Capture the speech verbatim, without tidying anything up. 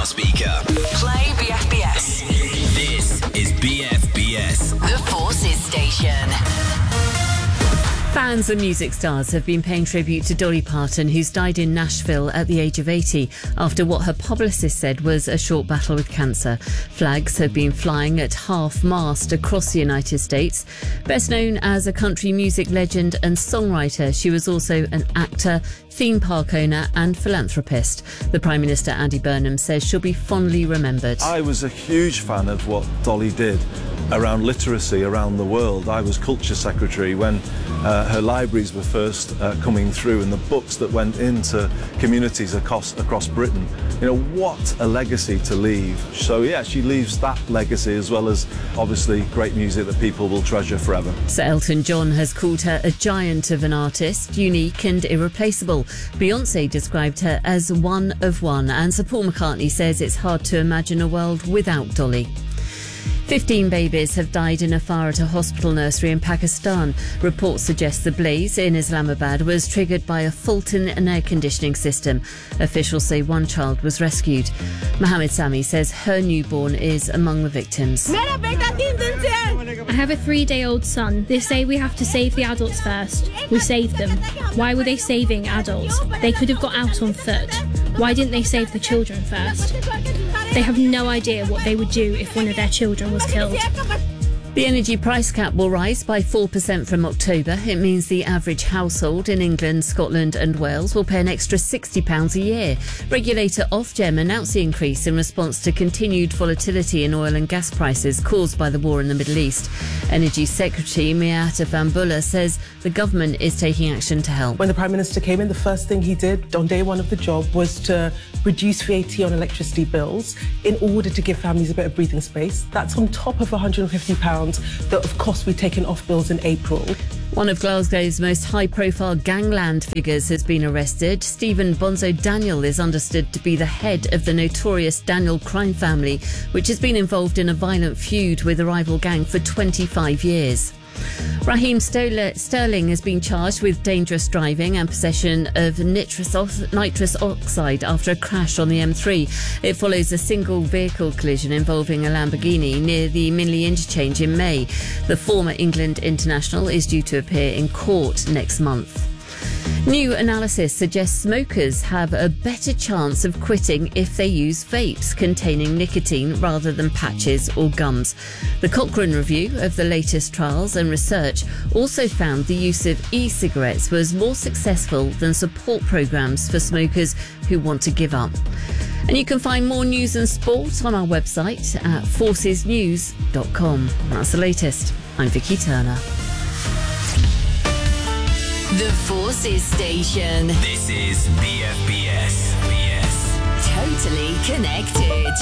speaker. Play B F B S. This is B F B S. The Forces Station. Fans and music stars have been paying tribute to Dolly Parton, who's died in Nashville at the age of eighty after what her publicist said was a short battle with cancer. Flags have been flying at half-mast across the United States. Best known as a country music legend and songwriter, she was also an actor, theme park owner and philanthropist. The Prime Minister, Andy Burnham, says she'll be fondly remembered. I was a huge fan of what Dolly did around literacy around the world. I was culture secretary when uh, her libraries were first uh, coming through, and the books that went into communities across, across Britain. You know, what a legacy to leave. So yeah, she leaves that legacy as well as obviously great music that people will treasure forever. Sir Elton John has called her a giant of an artist, unique and irreplaceable. Beyonce described her as one of one, and Sir Paul McCartney says it's hard to imagine a world without Dolly. Fifteen babies have died in a fire at a hospital nursery in Pakistan. Reports suggest the blaze in Islamabad was triggered by a fault in an air conditioning system. Officials say one child was rescued. Mohammed Sami says her newborn is among the victims. I have a three-day-old son. They say we have to save the adults first. We saved them. Why were they saving adults? They could have got out on foot. Why didn't they save the children first? They have no idea what they would do if one of their children was killed. The energy price cap will rise by four percent from October. It means the average household in England, Scotland and Wales will pay an extra sixty pounds a year. Regulator Ofgem announced the increase in response to continued volatility in oil and gas prices caused by the war in the Middle East. Energy Secretary Miatta Fahnbulleh says the government is taking action to help. When the Prime Minister came in, the first thing he did on day one of the job was to reduce V A T on electricity bills in order to give families a bit of breathing space. That's on top of one hundred and fifty pounds that, of course, we've taken off bills in April. One of Glasgow's most high-profile gangland figures has been arrested. Stephen Bonzo Daniel is understood to be the head of the notorious Daniel crime family, which has been involved in a violent feud with a rival gang for twenty-five years. Raheem Sterling has been charged with dangerous driving and possession of nitrous, nitrous oxide after a crash on the M three. It follows a single vehicle collision involving a Lamborghini near the Minley interchange in May. The former England international is due to appear in court next month. New analysis suggests smokers have a better chance of quitting if they use vapes containing nicotine rather than patches or gums. The Cochrane review of the latest trials and research also found the use of e-cigarettes was more successful than support programmes for smokers who want to give up. And you can find more news and sport on our website at forces news dot com. That's the latest. I'm Vicky Turner. The Forces Station. This is B F B S. B S. Totally connected.